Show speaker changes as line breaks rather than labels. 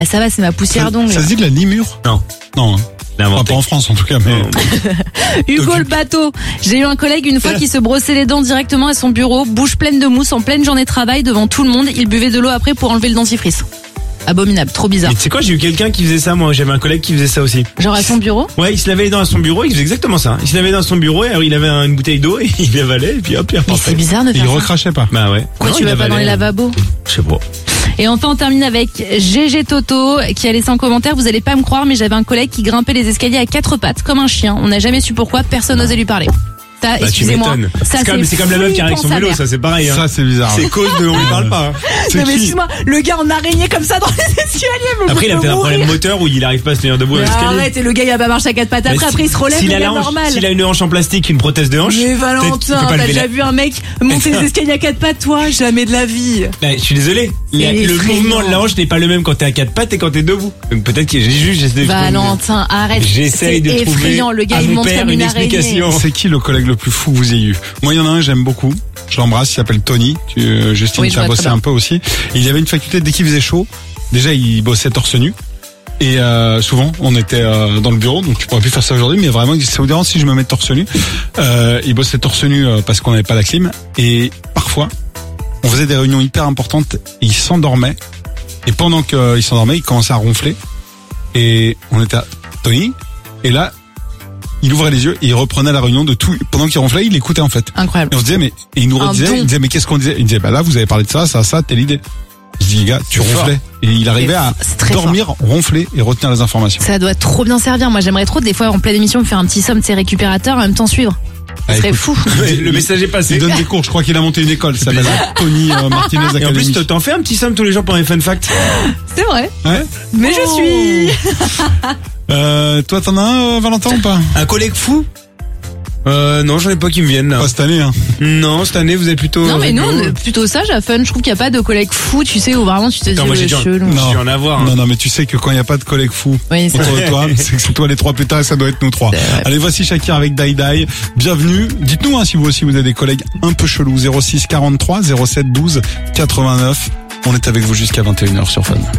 Ah, ça va, c'est ma poussière d'ongles.
Ça se dit de la limure?
Non.
Non. Enfin, pas en France en tout cas, mais.
Hugo le bateau. J'ai eu un collègue une fois qui se brossait les dents directement à son bureau, bouche pleine de mousse, en pleine journée de travail devant tout le monde. Il buvait de l'eau après pour enlever le dentifrice. Abominable, trop bizarre.
Mais tu sais quoi, j'ai eu quelqu'un qui faisait ça, moi. J'avais un collègue qui faisait ça aussi.
Genre à son bureau?
Ouais, il se lavait les dents à son bureau, il faisait exactement ça. Il se lavait dans son bureau, et alors il avait une bouteille d'eau et il avalait, et puis hop, il
Mais
repartait.
c'est bizarre de
Il
faire ça.
recrachait pas.
Bah ouais.
Pourquoi
Non,
tu
il
vas pas dans les
avalait.
lavabos?
Je sais pas.
Et enfin, on termine avec GG Toto qui a laissé un commentaire. Vous allez pas me croire, mais j'avais un collègue qui grimpait les escaliers à 4 pattes, comme un chien. On n'a jamais su pourquoi, personne n'osait lui parler. Ça,
Bah, tu
excusez-moi.
m'étonnes.
Ça,
C'est comme la meuf qui arrive avec son vélo, ça c'est pareil. Hein.
Ça, c'est bizarre.
C'est cause de on lui parle pas. Hein.
C'est
Non mais
qui?
excuse-moi, le gars en araignée comme ça dans les escaliers. Mais
Après, il a
peut-être
peut-être un problème moteur où il arrive pas à se tenir debout à
Mais
l'escalier.
arrête, et le gars il va pas marcher à 4 pattes
Bah,
après il se relève,
s'il
le
a
gars
la hanche,
normal.
S'il a une hanche en plastique, une prothèse de hanche.
Mais
peut-être qu'il
Valentin,
peut pas
t'as
lever
déjà
la-
vu un mec monter les escaliers à 4 pattes, toi? Jamais de la vie.
Bah, je suis désolé.
C'est
Le
effrayant.
mouvement de la hanche n'est pas le même quand t'es à 4 pattes et quand t'es debout. Donc peut-être que j'essaie de trouver
Valentin, arrête.
J'essaye de
C'est
trouver
effrayant, le gars
à
il
mon
monte
père
comme
une
une araignée.
explication.
C'est qui le collègue le plus fou que vous ayez eu? Moi, il y en a un, j'aime beaucoup. Je l'embrasse, il s'appelle Tony. Justine,
Oui,
tu
je
as
vois
bossé
très bien.
un peu aussi. Et il avait une faculté, dès qu'il faisait chaud, déjà, il bossait torse nu. Et souvent, on était dans le bureau, donc tu pourrais plus faire ça aujourd'hui, mais vraiment, ça vous dérange si je me mets torse nu? Il bossait torse nu parce qu'on n'avait pas la clim. Et parfois, on faisait des réunions hyper importantes, et il s'endormait. Et pendant qu'il s'endormait, il commençait à ronfler. Et on était à Tony. Et là, il ouvrait les yeux et il reprenait la réunion de tout. Pendant qu'il ronflait, il écoutait en fait.
Incroyable.
Et on se disait, mais, et il nous
Un
redisait,
don.
il disait, mais qu'est-ce qu'on disait? Il disait, bah là, vous avez parlé de ça, telle idée. Je dis, gars, tu
C'est
ronflais. Et il arrivait à
C'est très
dormir, ronfler et retenir les informations.
Ça doit trop bien servir. Moi j'aimerais trop des fois en pleine émission me faire un petit somme de ses récupérateurs en même temps suivre. Ça
Ah,
serait
écoute,
fou.
Ouais, le message est passé.
Il donne des cours, je crois qu'il a monté une école, ça s'appelle Tony Martinez
Et en
Academy.
plus, t'en fais un petit somme tous les jours pour les fun facts.
C'est vrai.
Ouais.
Mais je suis.
Toi, t'en as un, Valentin, ou pas?
Un collègue fou? Non, j'en ai pas qui me viennent là.
Pas cette année, hein.
Non, cette année vous êtes plutôt.
Non mais nous on
rigolo.
est plutôt sage à fun. Je trouve qu'il n'y a pas de collègues fous, tu sais, où vraiment tu te dis
Attends, moi, j'ai
le
dû
chelou.
en- J'ai dû en avoir.
Non, mais tu sais que quand il n'y a pas de collègue fou
Oui, c'est
autour de toi, c'est que c'est toi les trois plus tard et ça doit être nous trois.
C'est vrai.
Allez, voici Shakira avec Dai Dai. Bienvenue. Dites-nous si vous aussi vous avez des collègues un peu chelous. 06 43 07 12 89. On est avec vous jusqu'à 21h sur Fun.